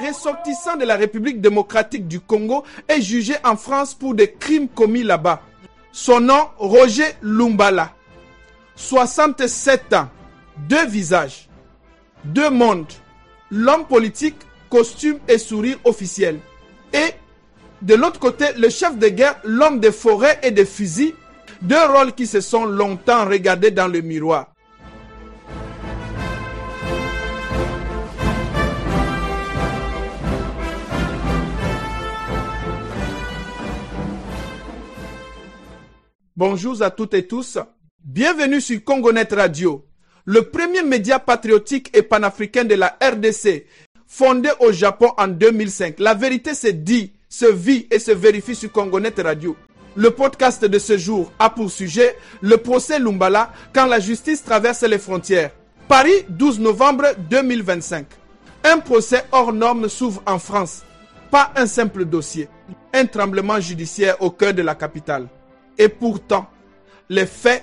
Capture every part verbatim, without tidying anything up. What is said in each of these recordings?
ressortissant de la République démocratique du Congo est jugé en France pour des crimes commis là-bas. Son nom, Roger Lumbala. soixante-sept ans, deux visages, deux mondes. L'homme politique, costume et sourire officiel. Et de l'autre côté, le chef de guerre, l'homme des forêts et des fusils, deux rôles qui se sont longtemps regardés dans le miroir. Bonjour à toutes et tous. Bienvenue sur Congonet Radio, le premier média patriotique et panafricain de la R D C, fondé au Japon en deux mille cinq. La vérité se dit, se vit et se vérifie sur Congonet Radio. Le podcast de ce jour a pour sujet le procès Lumbala quand la justice traverse les frontières. Paris, douze novembre deux mille vingt-cinq. Un procès hors norme s'ouvre en France. Pas un simple dossier. Un tremblement judiciaire au cœur de la capitale. Et pourtant, les faits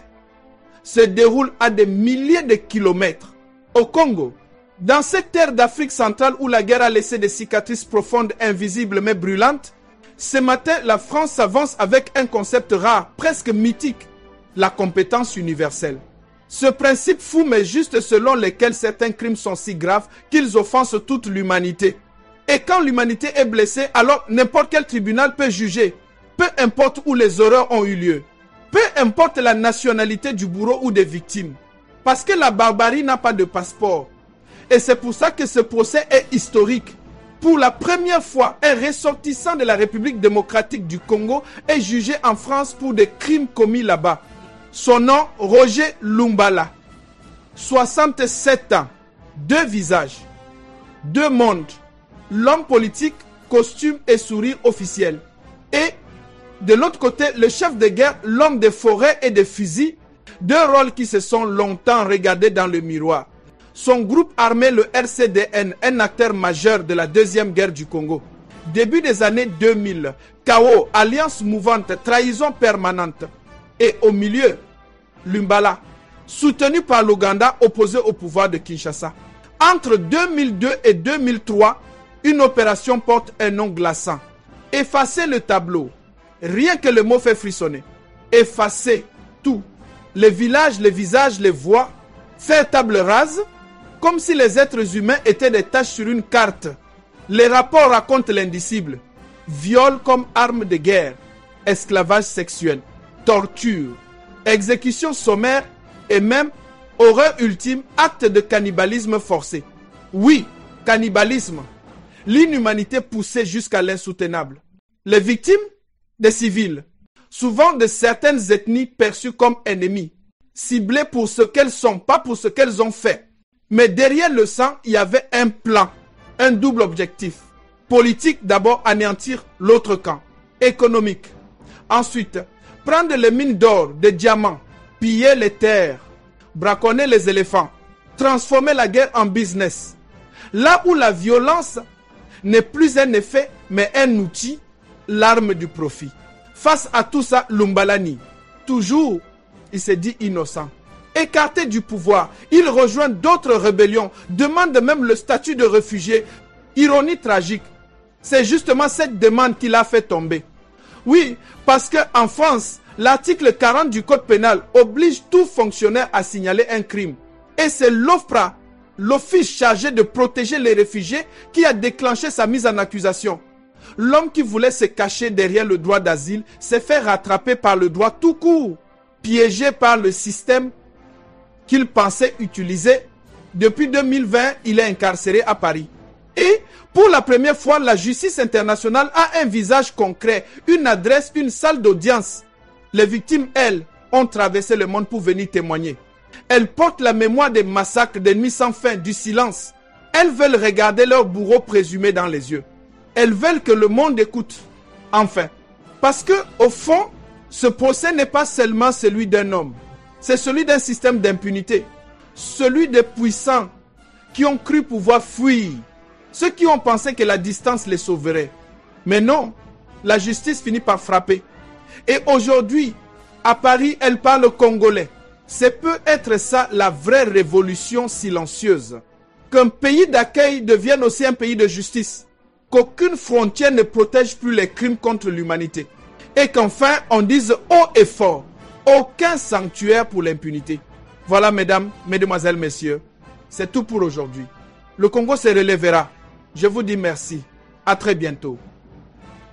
se déroulent à des milliers de kilomètres. Au Congo, dans cette terre d'Afrique centrale où la guerre a laissé des cicatrices profondes, invisibles mais brûlantes, ce matin, la France s'avance avec un concept rare, presque mythique, la compétence universelle. Ce principe fou mais juste selon lequel certains crimes sont si graves qu'ils offensent toute l'humanité. Et quand l'humanité est blessée, alors n'importe quel tribunal peut juger. Peu importe où les horreurs ont eu lieu. Peu importe la nationalité du bourreau ou des victimes. Parce que la barbarie n'a pas de passeport. Et c'est pour ça que ce procès est historique. Pour la première fois, un ressortissant de la République démocratique du Congo est jugé en France pour des crimes commis là-bas. Son nom, Roger Lumbala. soixante-sept ans, deux visages, deux mondes. L'homme politique, costume et sourire officiel. Et de l'autre côté, le chef de guerre, l'homme des forêts et des fusils, deux rôles qui se sont longtemps regardés dans le miroir. Son groupe armé, le R C D N, un acteur majeur de la deuxième guerre du Congo. Début des années deux mille, chaos, alliance mouvante, trahison permanente. Et au milieu, Lumbala, soutenu par l'Ouganda, opposé au pouvoir de Kinshasa. Entre deux mille deux et deux mille trois, une opération porte un nom glaçant. Effacer le tableau. Rien que le mot fait frissonner. Effacer tout. Les villages, les visages, les voix. Faire table rase. Comme si les êtres humains étaient des taches sur une carte. Les rapports racontent l'indicible. Viol comme arme de guerre. Esclavage sexuel. Torture. Exécution sommaire. Et même, horreur ultime, acte de cannibalisme forcé. Oui, cannibalisme. L'inhumanité poussée jusqu'à l'insoutenable. Les victimes? Des civils, souvent de certaines ethnies perçues comme ennemies, ciblées pour ce qu'elles sont, pas pour ce qu'elles ont fait. Mais derrière le sang, il y avait un plan, un double objectif. Politique, d'abord anéantir l'autre camp. Économique. Ensuite, prendre les mines d'or, des diamants, piller les terres, braconner les éléphants, transformer la guerre en business. Là où la violence n'est plus un effet, mais un outil, l'arme du profit. Face à tout ça, Lumbala nie. Toujours, il se dit innocent. Écarté du pouvoir, il rejoint d'autres rébellions, demande même le statut de réfugié. Ironie tragique, c'est justement cette demande qui l'a fait tomber. Oui, parce qu'en France, l'article quarante du Code pénal oblige tout fonctionnaire à signaler un crime. Et c'est l'OFPRA, l'office chargé de protéger les réfugiés, qui a déclenché sa mise en accusation. L'homme qui voulait se cacher derrière le droit d'asile s'est fait rattraper par le droit tout court, piégé par le système qu'il pensait utiliser. Depuis deux mille vingt, il est incarcéré à Paris. Et pour la première fois, la justice internationale a un visage concret, une adresse, une salle d'audience. Les victimes, elles, ont traversé le monde pour venir témoigner. Elles portent la mémoire des massacres, des nuits sans fin, du silence. Elles veulent regarder leur bourreau présumé dans les yeux. Elles veulent que le monde écoute. Enfin, parce que au fond, ce procès n'est pas seulement celui d'un homme. C'est celui d'un système d'impunité. Celui des puissants qui ont cru pouvoir fuir. Ceux qui ont pensé que la distance les sauverait. Mais non, la justice finit par frapper. Et aujourd'hui, à Paris, elle parle congolais. C'est peut être ça la vraie révolution silencieuse. Qu'un pays d'accueil devienne aussi un pays de justice. qu'aucune frontière ne protège plus les crimes contre l'humanité. Et qu'enfin, on dise haut et fort, aucun sanctuaire pour l'impunité. Voilà, mesdames, mesdemoiselles, messieurs, c'est tout pour aujourd'hui. Le Congo se relèvera. Je vous dis merci. À très bientôt.